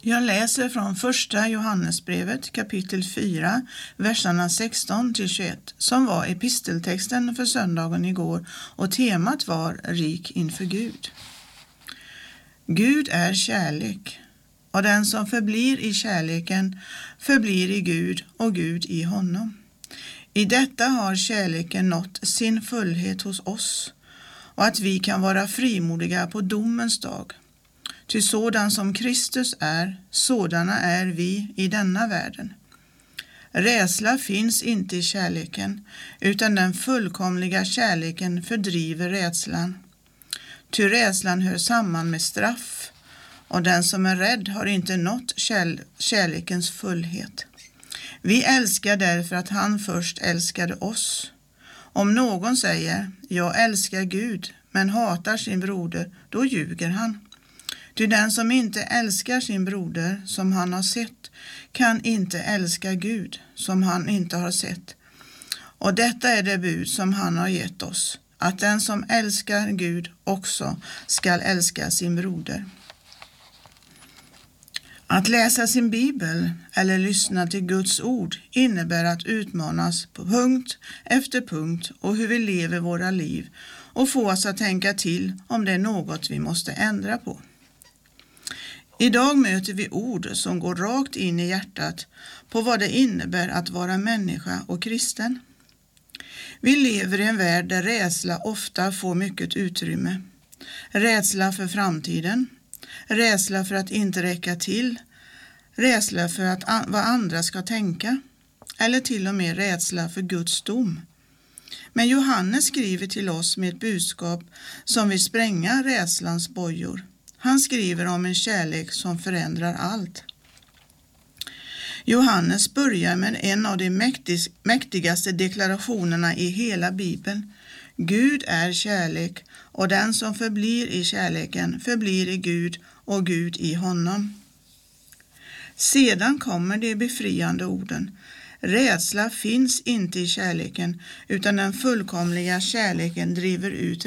Jag läser från första Johannesbrevet kapitel 4, verserna 16-21, som var episteltexten för söndagen igår, och temat var rik inför Gud. Gud är kärlek, och den som förblir i kärleken förblir i Gud och Gud i honom. I detta har kärleken nått sin fullhet hos oss, och att vi kan vara frimodiga på domens dag. Ty sådan som Kristus är, sådana är vi i denna världen. Rädsla finns inte i kärleken, utan den fullkomliga kärleken fördriver rädslan. Ty rädslan hör samman med straff, och den som är rädd har inte nått kärlekens fullhet. Vi älskar därför att han först älskade oss. Om någon säger, jag älskar Gud, men hatar sin broder, då ljuger han. Ty den som inte älskar sin broder som han har sett kan inte älska Gud som han inte har sett. Och detta är det bud som han har gett oss, att den som älskar Gud också skall älska sin broder. Att läsa sin bibel eller lyssna till Guds ord innebär att utmanas på punkt efter punkt och hur vi lever våra liv och få oss att tänka till om det är något vi måste ändra på. Idag möter vi ord som går rakt in i hjärtat på vad det innebär att vara människa och kristen. Vi lever i en värld där rädsla ofta får mycket utrymme. Rädsla för framtiden, rädsla för att inte räcka till, rädsla för vad andra ska tänka, eller till och med rädsla för Guds dom. Men Johannes skriver till oss med ett budskap som vill spränga rädslans bojor. Han skriver om en kärlek som förändrar allt. Johannes börjar med en av de mäktigaste deklarationerna i hela Bibeln. Gud är kärlek, och den som förblir i kärleken förblir i Gud och Gud i honom. Sedan kommer de befriande orden. Rädsla finns inte i kärleken, utan den fullkomliga kärleken driver ut